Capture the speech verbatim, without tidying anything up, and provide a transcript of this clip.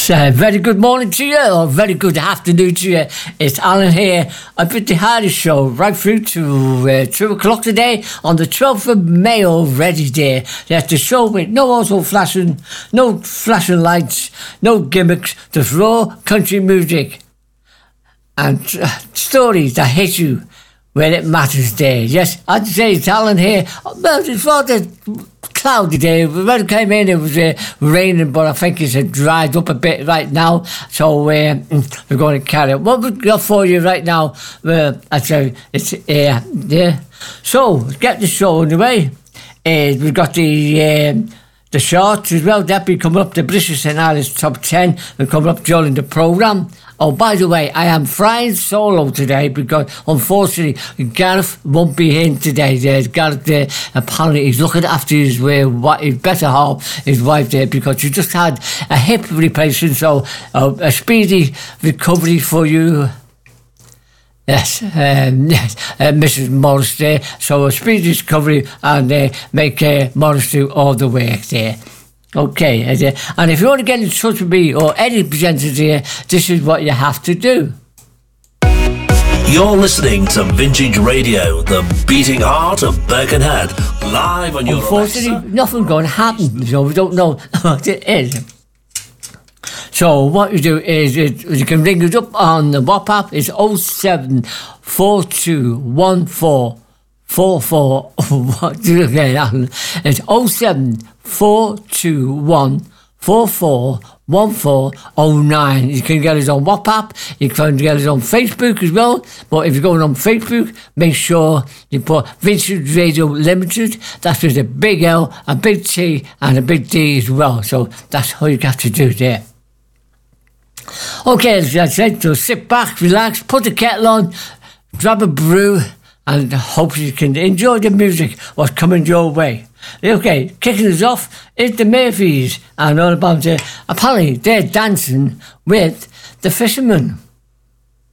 So, very good morning to you, or very good afternoon to you. It's Alan here. I've been the hardest show right through to uh, two o'clock today on the twelfth of May already, dear. That's the show with no auto flashing, no flashing lights, no gimmicks, just raw country music and uh, stories that hit you when it matters, dear. Yes, I'd say it's Alan here. Well, it's rather cloudy day. When it came in, it was uh, raining, but I think it's uh, dried up a bit right now. So uh, we're going to carry it. What we've got for you right now, uh, I say it's uh, yeah. So let's get the show underway. Uh, we've got the um, the shorts as well. That'll be coming up. The British and Irish top ten will come up during the programme. Oh, by the way, I am flying solo today because, unfortunately, Gareth won't be in today. There's Gareth there. Apparently, he's looking after his, uh, his better half, his wife there, because she just had a hip replacement. So, uh, a speedy recovery for you. Yes, um, yes uh, Missus Morris there. So, a speedy recovery and uh, make uh, Morris do all the work there. Okay, and if you want to get in touch with me or any presenters here, this is what you have to do. You're listening to Vintage Radio, the beating heart of Birkenhead, live on your Unfortunately, Alexa. nothing's going to happen, so we don't know what it is. So what you do is, is you can ring us up on the WhatsApp. It's oh seven four two one four four four. What do you get? It's oh seven four two one four four one four oh nine. You can get us on WhatsApp. You can get us on Facebook as well. But if you're going on Facebook, make sure you put Vintage Radio Limited. That's with a big L, a big T, and a big D as well. So that's all you got to do there. Okay, as I said, so sit back, relax, put the kettle on, grab a brew, and hope you can enjoy the music what's coming your way. Okay, kicking us off is the Murphys, and all about uh, apparently they're dancing with the Fishermen.